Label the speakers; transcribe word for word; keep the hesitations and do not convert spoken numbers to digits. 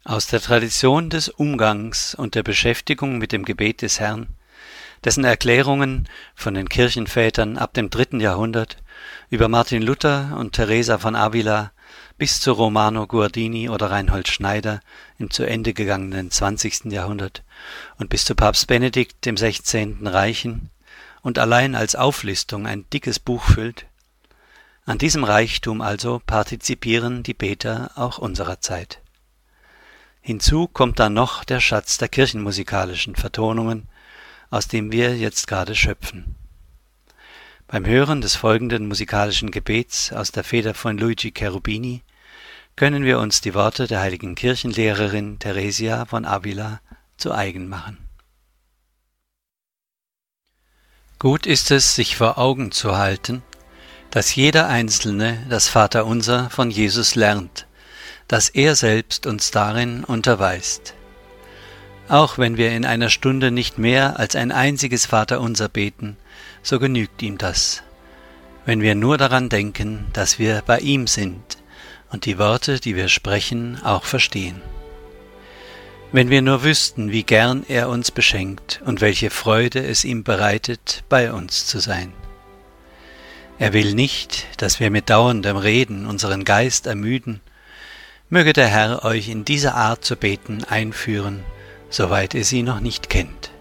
Speaker 1: Aus der Tradition des Umgangs und der Beschäftigung mit dem Gebet des Herrn, dessen Erklärungen von den Kirchenvätern ab dem dritten Jahrhundert über Martin Luther und Teresa von Avila bis zu Romano Guardini oder Reinhold Schneider im zu Ende gegangenen zwanzigsten Jahrhundert und bis zu Papst Benedikt dem sechzehnten reichen und allein als Auflistung ein dickes Buch füllt, an diesem Reichtum also partizipieren die Beter auch unserer Zeit. Hinzu kommt dann noch der Schatz der kirchenmusikalischen Vertonungen, aus dem wir jetzt gerade schöpfen. Beim Hören des folgenden musikalischen Gebets aus der Feder von Luigi Cherubini können wir uns die Worte der heiligen Kirchenlehrerin Theresia von Avila zu eigen machen. Gut ist es, sich vor Augen zu halten, dass jeder Einzelne das Vaterunser von Jesus lernt, dass er selbst uns darin unterweist. Auch wenn wir in einer Stunde nicht mehr als ein einziges Vaterunser beten, so genügt ihm das, wenn wir nur daran denken, dass wir bei ihm sind und die Worte, die wir sprechen, auch verstehen. Wenn wir nur wüssten, wie gern er uns beschenkt und welche Freude es ihm bereitet, bei uns zu sein. Er will nicht, dass wir mit dauerndem Reden unseren Geist ermüden. Möge der Herr euch in dieser Art zu beten einführen, soweit ihr sie noch nicht kennt.